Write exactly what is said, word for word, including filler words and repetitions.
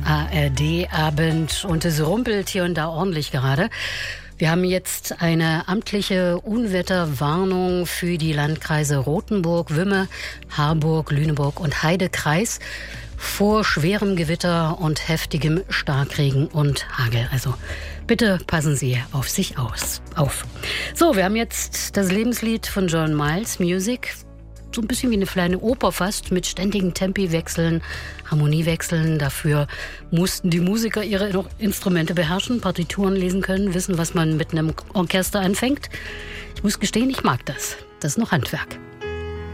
A R D-Abend und es rumpelt hier und da ordentlich gerade. Wir haben jetzt eine amtliche Unwetterwarnung für die Landkreise Rothenburg, Wümme, Harburg, Lüneburg und Heidekreis vor schwerem Gewitter und heftigem Starkregen und Hagel. Also bitte passen Sie auf sich aus, auf. So, wir haben jetzt das Lebenslied von John Miles, Music. So ein bisschen wie eine kleine Oper fast, mit ständigen Tempiwechseln, Harmoniewechseln. Dafür mussten die Musiker ihre Instrumente beherrschen, Partituren lesen können, wissen, was man mit einem Orchester anfängt. Ich muss gestehen, ich mag das. Das ist noch Handwerk.